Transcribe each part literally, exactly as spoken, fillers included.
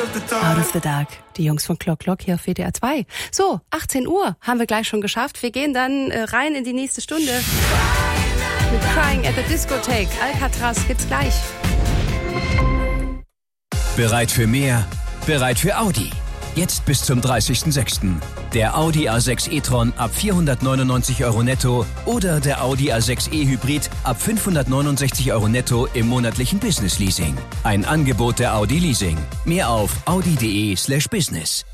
Out of the Dark. Die Jungs von Clock Clock hier auf W D R zwei. So, achtzehn Uhr haben wir gleich schon geschafft. Wir gehen dann äh, rein in die nächste Stunde. Mit Crying at the Discotheque. Alcatraz gibt's gleich. Bereit für mehr? Bereit für Audi. Jetzt bis zum dreißigsten sechsten Der Audi A sechs e-tron ab vierhundertneunundneunzig Euro netto oder der Audi A sechs e Hybrid ab fünfhundertneunundsechzig Euro netto im monatlichen Business Leasing. Ein Angebot der Audi Leasing. Mehr auf audi.de slash business.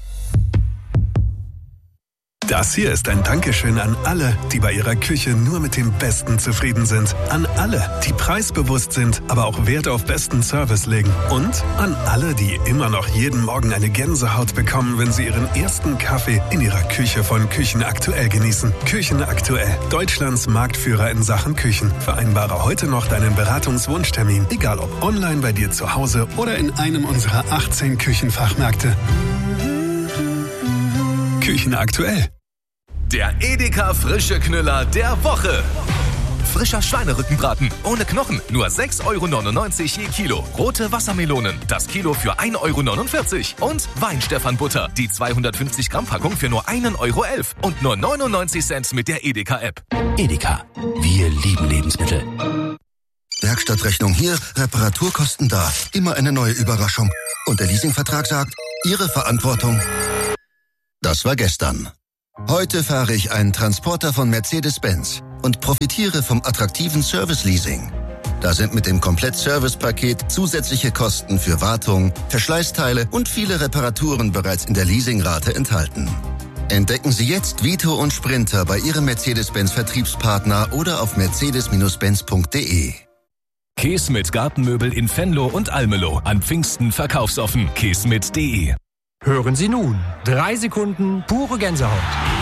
Das hier ist ein Dankeschön an alle, die bei ihrer Küche nur mit dem Besten zufrieden sind. An alle, die preisbewusst sind, aber auch Wert auf besten Service legen. Und an alle, die immer noch jeden Morgen eine Gänsehaut bekommen, wenn sie ihren ersten Kaffee in ihrer Küche von Küchen Aktuell genießen. Küchen Aktuell, Deutschlands Marktführer in Sachen Küchen. Vereinbare heute noch deinen Beratungswunschtermin, egal ob online bei dir zu Hause oder in einem unserer achtzehn Küchenfachmärkte. Küchen Aktuell. Der Edeka Frische Knüller der Woche. Frischer Schweinerückenbraten ohne Knochen, nur sechs Euro neunundneunzig je Kilo. Rote Wassermelonen, das Kilo für ein Euro neunundvierzig. Und Weinstefan-Butter, die zweihundertfünfzig Gramm Packung für nur ein Euro elf. Und nur neunundneunzig Cent mit der Edeka-App. Edeka. Wir lieben Lebensmittel. Werkstattrechnung hier, Reparaturkosten da. Immer eine neue Überraschung. Und der Leasingvertrag sagt, Ihre Verantwortung. Das war gestern. Heute fahre ich einen Transporter von Mercedes-Benz und profitiere vom attraktiven Service-Leasing. Da sind mit dem Komplett-Service-Paket zusätzliche Kosten für Wartung, Verschleißteile und viele Reparaturen bereits in der Leasingrate enthalten. Entdecken Sie jetzt Vito und Sprinter bei Ihrem Mercedes-Benz-Vertriebspartner oder auf mercedes benz punkt de. Käse mit Gartenmöbel in Venlo und Almelo. An Pfingsten verkaufsoffen. käse mit punkt de. Hören Sie nun. Drei Sekunden pure Gänsehaut.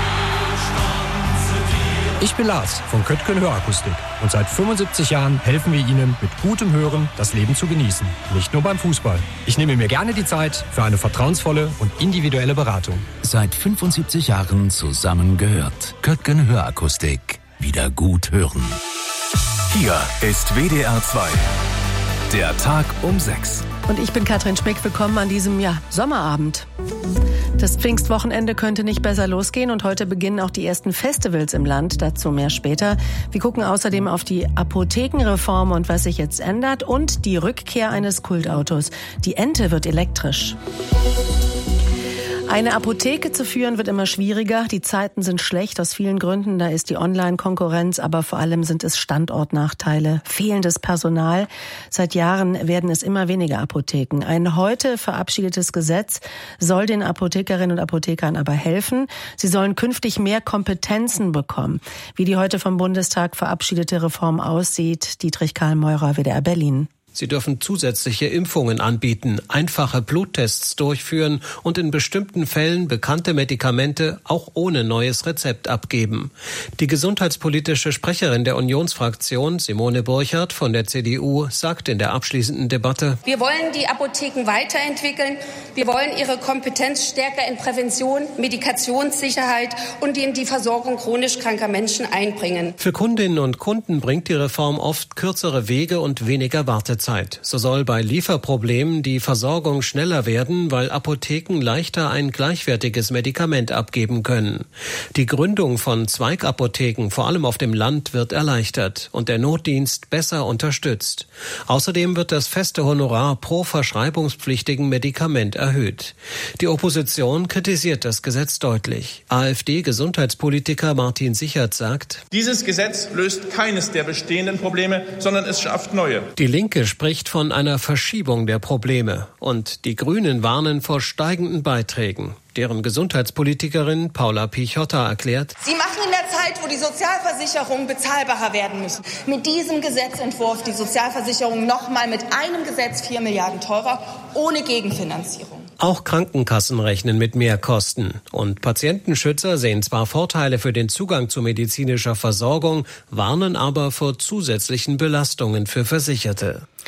Ich bin Lars von Köttgen Hörakustik und seit fünfundsiebzig Jahren helfen wir Ihnen mit gutem Hören das Leben zu genießen. Nicht nur beim Fußball. Ich nehme mir gerne die Zeit für eine vertrauensvolle und individuelle Beratung. Seit fünfundsiebzig Jahren zusammengehört. Köttgen Hörakustik. Wieder gut hören. Hier ist W D R zwei. Der Tag um sechs. Und ich bin Katrin Schmick, willkommen an diesem ja, Sommerabend. Das Pfingstwochenende könnte nicht besser losgehen und heute beginnen auch die ersten Festivals im Land, dazu mehr später. Wir gucken außerdem auf die Apothekenreform und was sich jetzt ändert und die Rückkehr eines Kultautos. Die Ente wird elektrisch. Eine Apotheke zu führen wird immer schwieriger. Die Zeiten sind schlecht aus vielen Gründen. Da ist die Online-Konkurrenz, aber vor allem sind es Standortnachteile, fehlendes Personal. Seit Jahren werden es immer weniger Apotheken. Ein heute verabschiedetes Gesetz soll den Apothekerinnen und Apothekern aber helfen. Sie sollen künftig mehr Kompetenzen bekommen. Wie die heute vom Bundestag verabschiedete Reform aussieht, Dietrich Karl-Meurer, W D R Berlin. Sie dürfen zusätzliche Impfungen anbieten, einfache Bluttests durchführen und in bestimmten Fällen bekannte Medikamente auch ohne neues Rezept abgeben. Die gesundheitspolitische Sprecherin der Unionsfraktion, Simone Burchardt von der C D U, sagt in der abschließenden Debatte: Wir wollen die Apotheken weiterentwickeln. Wir wollen ihre Kompetenz stärker in Prävention, Medikationssicherheit und in die Versorgung chronisch kranker Menschen einbringen. Für Kundinnen und Kunden bringt die Reform oft kürzere Wege und weniger Wartezeit. So soll bei Lieferproblemen die Versorgung schneller werden, weil Apotheken leichter ein gleichwertiges Medikament abgeben können. Die Gründung von Zweigapotheken, vor allem auf dem Land, wird erleichtert und der Notdienst besser unterstützt. Außerdem wird das feste Honorar pro verschreibungspflichtigen Medikament erhöht. Die Opposition kritisiert das Gesetz deutlich. AfD-Gesundheitspolitiker Martin Sichert sagt: Dieses Gesetz löst keines der bestehenden Probleme, sondern es schafft neue. Die Linke spricht von einer Verschiebung der Probleme und die Grünen warnen vor steigenden Beiträgen. Deren Gesundheitspolitikerin Paula Pichotta erklärt: Sie machen in der Zeit, wo die Sozialversicherungen bezahlbarer werden müssen, mit diesem Gesetzentwurf die Sozialversicherung nochmal mit einem Gesetz vier Milliarden teurer, ohne Gegenfinanzierung. Auch Krankenkassen rechnen mit Mehrkosten. Und Patientenschützer sehen zwar Vorteile für den Zugang zu medizinischer Versorgung, warnen aber vor zusätzlichen Belastungen für Versicherte.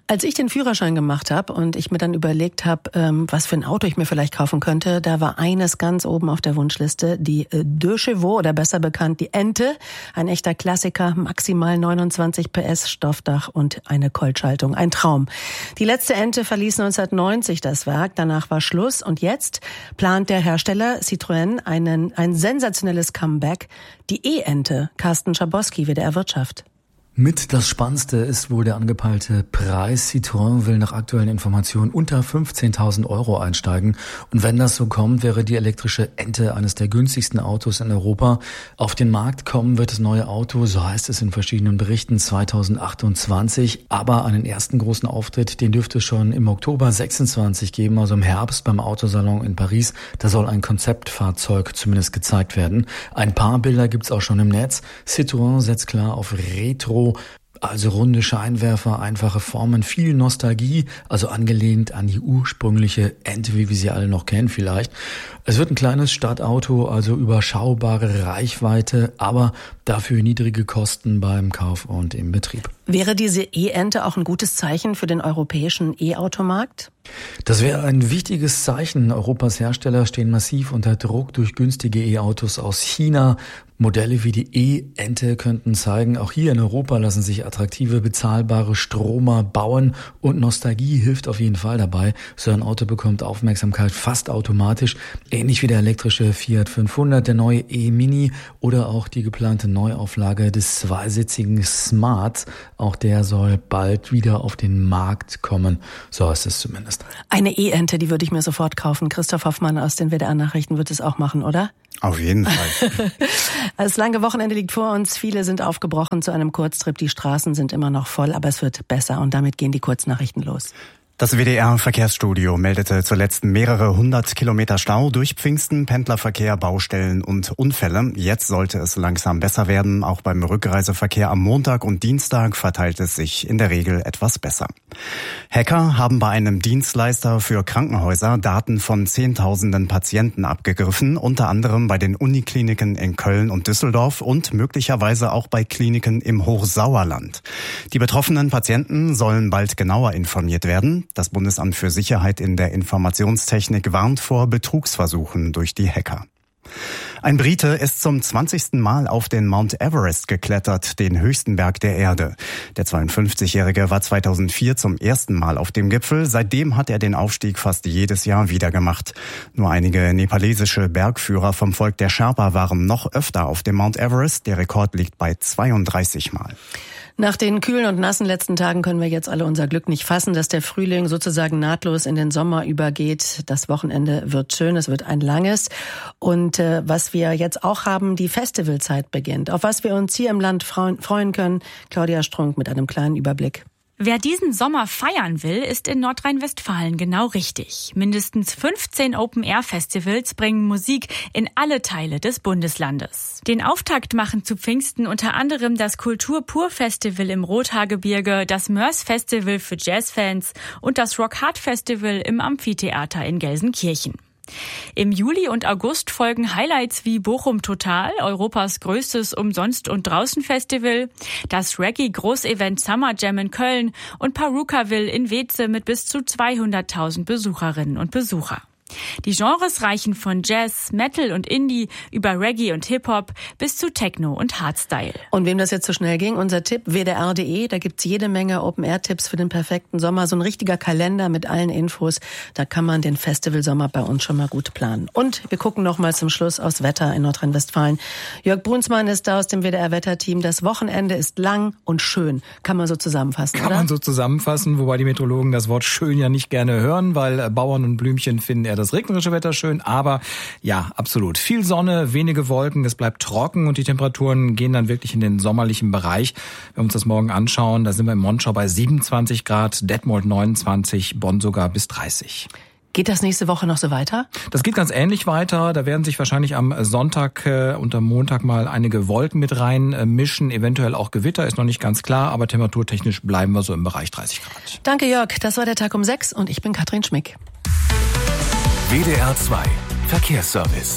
Als ich den Führerschein gemacht habe und ich mir dann überlegt habe, ähm, was für ein Auto ich mir vielleicht kaufen könnte, da war eines ganz oben auf der Wunschliste, die äh, Deux Chevaux oder besser bekannt die Ente. Ein echter Klassiker, maximal neunundzwanzig P S, Stoffdach und eine Kolbschaltung. Ein Traum. Die letzte Ente verließ neunzehnhundertneunzig das Werk, danach war Schluss und jetzt plant der Hersteller Citroën einen, ein sensationelles Comeback. Die E-Ente. Carsten Schabowski, W D R Wirtschaft. Mit das Spannendste ist wohl der angepeilte Preis. Citroën will nach aktuellen Informationen unter fünfzehntausend Euro einsteigen. Und wenn das so kommt, wäre die elektrische Ente eines der günstigsten Autos in Europa. Auf den Markt kommen wird das neue Auto, so heißt es in verschiedenen Berichten, zweitausendachtundzwanzig. Aber einen ersten großen Auftritt, den dürfte es schon im Oktober sechsundzwanzig geben, also im Herbst beim Autosalon in Paris. Da soll ein Konzeptfahrzeug zumindest gezeigt werden. Ein paar Bilder gibt's auch schon im Netz. Citroën setzt klar auf Retro, also runde Scheinwerfer, einfache Formen, viel Nostalgie, also angelehnt an die ursprüngliche Ente, wie wir sie alle noch kennen vielleicht. Es wird ein kleines Stadtauto, also überschaubare Reichweite, aber dafür niedrige Kosten beim Kauf und im Betrieb. Wäre diese E-Ente auch ein gutes Zeichen für den europäischen E-Automarkt? Das wäre ein wichtiges Zeichen. Europas Hersteller stehen massiv unter Druck durch günstige E-Autos aus China. Modelle wie die E-Ente könnten zeigen, auch hier in Europa lassen sich attraktive, bezahlbare Stromer bauen und Nostalgie hilft auf jeden Fall dabei. So ein Auto bekommt Aufmerksamkeit fast automatisch, ähnlich wie der elektrische Fiat fünfhundert, der neue E-Mini oder auch die geplante Neuauflage des zweisitzigen Smart. Auch der soll bald wieder auf den Markt kommen, so heißt es zumindest. Eine E-Ente, die würde ich mir sofort kaufen. Christoph Hoffmann aus den W D R-Nachrichten wird es auch machen, oder? Auf jeden Fall. Das lange Wochenende liegt vor uns. Viele sind aufgebrochen zu einem Kurztrip. Die Straßen sind immer noch voll, aber es wird besser. Und damit gehen die Kurznachrichten los. Das W D R-Verkehrsstudio meldete zuletzt mehrere hundert Kilometer Stau durch Pfingsten, Pendlerverkehr, Baustellen und Unfälle. Jetzt sollte es langsam besser werden. Auch beim Rückreiseverkehr am Montag und Dienstag verteilt es sich in der Regel etwas besser. Hacker haben bei einem Dienstleister für Krankenhäuser Daten von Zehntausenden Patienten abgegriffen, unter anderem bei den Unikliniken in Köln und Düsseldorf und möglicherweise auch bei Kliniken im Hochsauerland. Die betroffenen Patienten sollen bald genauer informiert werden. Das Bundesamt für Sicherheit in der Informationstechnik warnt vor Betrugsversuchen durch die Hacker. Ein Brite ist zum zwanzigsten Mal auf den Mount Everest geklettert, den höchsten Berg der Erde. Der zweiundfünfzigjährige war zweitausendvier zum ersten Mal auf dem Gipfel. Seitdem hat er den Aufstieg fast jedes Jahr wieder gemacht. Nur einige nepalesische Bergführer vom Volk der Sherpa waren noch öfter auf dem Mount Everest. Der Rekord liegt bei zweiunddreißig Mal. Nach den kühlen und nassen letzten Tagen können wir jetzt alle unser Glück nicht fassen, dass der Frühling sozusagen nahtlos in den Sommer übergeht. Das Wochenende wird schön, es wird ein langes. Und äh, was wir jetzt auch haben, die Festivalzeit beginnt. Auf was wir uns hier im Land freuen können, Claudia Strunk mit einem kleinen Überblick. Wer diesen Sommer feiern will, ist in Nordrhein-Westfalen genau richtig. Mindestens fünfzehn Open-Air-Festivals bringen Musik in alle Teile des Bundeslandes. Den Auftakt machen zu Pfingsten unter anderem das Kultur-Pur-Festival im Rothaargebirge, das Mörs-Festival für Jazzfans und das Rock-Hard-Festival im Amphitheater in Gelsenkirchen. Im Juli und August folgen Highlights wie Bochum Total, Europas größtes Umsonst- und Draußen-Festival, das Reggae-Großevent Summer Jam in Köln und Parukaville in Weeze mit bis zu zweihunderttausend Besucherinnen und Besucher. Die Genres reichen von Jazz, Metal und Indie über Reggae und Hip-Hop bis zu Techno und Hardstyle. Und wem das jetzt so schnell ging, unser Tipp w d r punkt d e, da gibt's jede Menge Open-Air-Tipps für den perfekten Sommer. So ein richtiger Kalender mit allen Infos. Da kann man den Festivalsommer bei uns schon mal gut planen. Und wir gucken noch mal zum Schluss aufs Wetter in Nordrhein-Westfalen. Jörg Brunsmann ist da aus dem W D R-Wetterteam. Das Wochenende ist lang und schön. Kann man so zusammenfassen, Kann oder? man so zusammenfassen, wobei die Meteorologen das Wort schön ja nicht gerne hören, weil Bauern und Blümchen finden eher das regnerische Wetter schön, aber ja, absolut. Viel Sonne, wenige Wolken, es bleibt trocken und die Temperaturen gehen dann wirklich in den sommerlichen Bereich. Wenn wir uns das morgen anschauen, da sind wir in Monschau bei siebenundzwanzig Grad, Detmold neunundzwanzig, Bonn sogar bis dreißig. Geht das nächste Woche noch so weiter? Das geht ganz ähnlich weiter. Da werden sich wahrscheinlich am Sonntag äh, und am Montag mal einige Wolken mit rein äh, mischen, eventuell auch Gewitter, ist noch nicht ganz klar, aber temperaturtechnisch bleiben wir so im Bereich dreißig Grad. Danke Jörg, das war der Tag um sechs und ich bin Katrin Schmick. W D R zwei Verkehrsservice.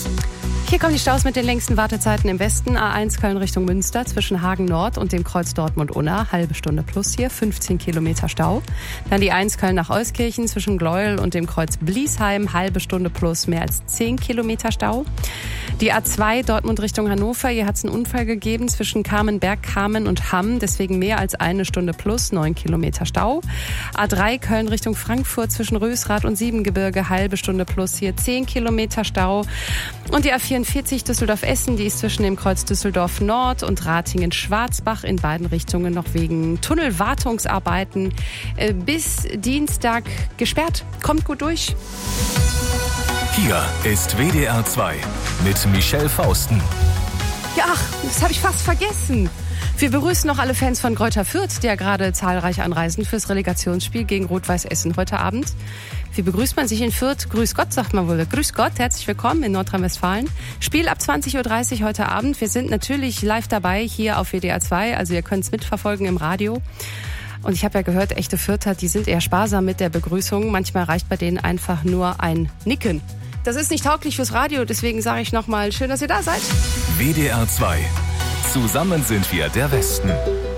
Hier kommen die Staus mit den längsten Wartezeiten im Westen. A eins Köln Richtung Münster zwischen Hagen Nord und dem Kreuz Dortmund-Unna. Halbe Stunde plus hier, fünfzehn Kilometer Stau. Dann die eins Köln nach Euskirchen zwischen Gleuel und dem Kreuz Bliesheim. Halbe Stunde plus, mehr als zehn Kilometer Stau. Die A zwei Dortmund Richtung Hannover. Hier hat es einen Unfall gegeben zwischen Kamenberg, Kamen und Hamm. Deswegen mehr als eine Stunde plus, neun Kilometer Stau. A drei Köln Richtung Frankfurt zwischen Rösrath und Siebengebirge. Halbe Stunde plus, hier zehn Kilometer Stau. Und die A vierundvierzig Düsseldorf-Essen, die ist zwischen dem Kreuz Düsseldorf Nord und Ratingen-Schwarzbach in beiden Richtungen noch wegen Tunnelwartungsarbeiten äh, bis Dienstag gesperrt. Kommt gut durch. Hier ist W D R zwei mit Michelle Fausten. Ja, ach, das habe ich fast vergessen. Wir begrüßen noch alle Fans von Greuther Fürth, die ja gerade zahlreich anreisen fürs Relegationsspiel gegen Rot-Weiß Essen heute Abend. Wie begrüßt man sich in Fürth? Grüß Gott, sagt man wohl. Grüß Gott, herzlich willkommen in Nordrhein-Westfalen. Spiel ab zwanzig Uhr dreißig heute Abend. Wir sind natürlich live dabei hier auf W D R zwei, also ihr könnt es mitverfolgen im Radio. Und ich habe ja gehört, echte Fürther, die sind eher sparsam mit der Begrüßung. Manchmal reicht bei denen einfach nur ein Nicken. Das ist nicht tauglich fürs Radio, deswegen sage ich nochmal, schön, dass ihr da seid. W D R zwei. Zusammen sind wir der Westen.